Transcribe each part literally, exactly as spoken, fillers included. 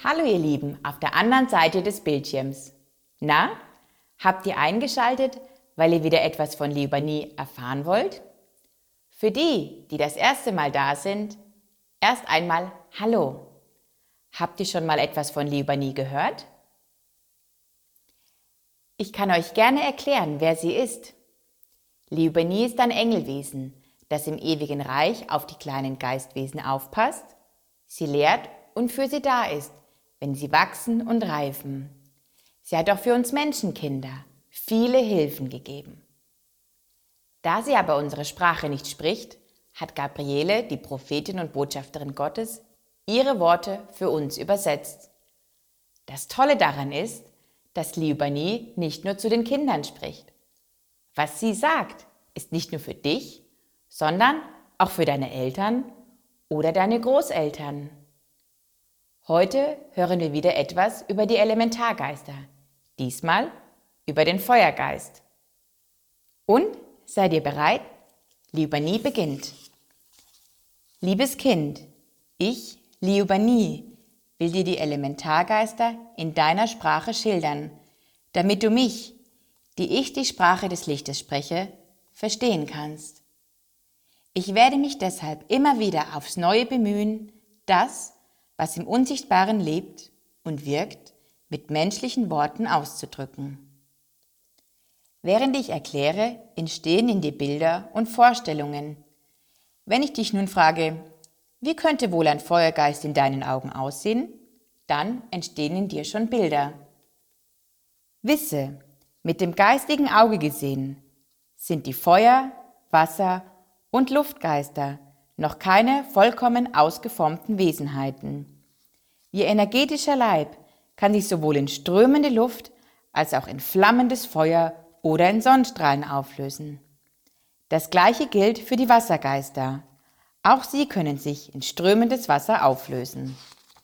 Hallo ihr Lieben auf der anderen Seite des Bildschirms. Na, habt ihr eingeschaltet, weil ihr wieder etwas von Liubanij erfahren wollt? Für die, die das erste Mal da sind, erst einmal Hallo. Habt ihr schon mal etwas von Liubanij gehört? Ich kann euch gerne erklären, wer sie ist. Liubanij ist ein Engelwesen, das im ewigen Reich auf die kleinen Geistwesen aufpasst, sie lehrt und für sie da ist, wenn sie wachsen und reifen. Sie hat auch für uns Menschenkinder viele Hilfen gegeben. Da sie aber unsere Sprache nicht spricht, hat Gabriele, die Prophetin und Botschafterin Gottes, ihre Worte für uns übersetzt. Das Tolle daran ist, dass Liubanij nicht nur zu den Kindern spricht. Was sie sagt, ist nicht nur für dich, sondern auch für deine Eltern oder deine Großeltern. Heute hören wir wieder etwas über die Elementargeister, diesmal über den Feuergeist. Und seid ihr bereit? Liubanij beginnt. Liebes Kind, ich, Liubanij, will dir die Elementargeister in deiner Sprache schildern, damit du mich, die ich die Sprache des Lichtes spreche, verstehen kannst. Ich werde mich deshalb immer wieder aufs Neue bemühen, das, was im Unsichtbaren lebt und wirkt, mit menschlichen Worten auszudrücken. Während ich erkläre, entstehen in dir Bilder und Vorstellungen. Wenn ich dich nun frage, wie könnte wohl ein Feuergeist in deinen Augen aussehen, dann entstehen in dir schon Bilder. Wisse, mit dem geistigen Auge gesehen, sind die Feuer-, Wasser- und Luftgeister noch keine vollkommen ausgeformten Wesenheiten. Ihr energetischer Leib kann sich sowohl in strömende Luft als auch in flammendes Feuer oder in Sonnenstrahlen auflösen. Das Gleiche gilt für die Wassergeister. Auch sie können sich in strömendes Wasser auflösen.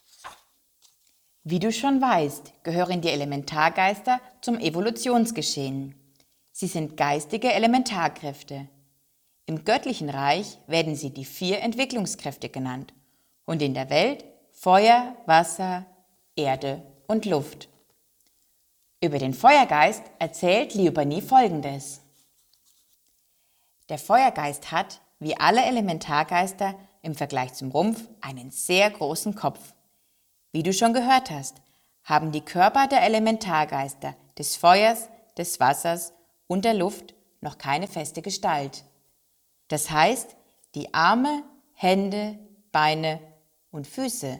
Wie du schon weißt, gehören die Elementargeister zum Evolutionsgeschehen. Sie sind geistige Elementarkräfte. Im göttlichen Reich werden sie die vier Entwicklungskräfte genannt und in der Welt Feuer, Wasser, Erde und Luft. Über den Feuergeist erzählt Liubanij Folgendes. Der Feuergeist hat, wie alle Elementargeister, im Vergleich zum Rumpf einen sehr großen Kopf. Wie du schon gehört hast, haben die Körper der Elementargeister des Feuers, des Wassers und der Luft noch keine feste Gestalt. Das heißt, die Arme, Hände, Beine und Füße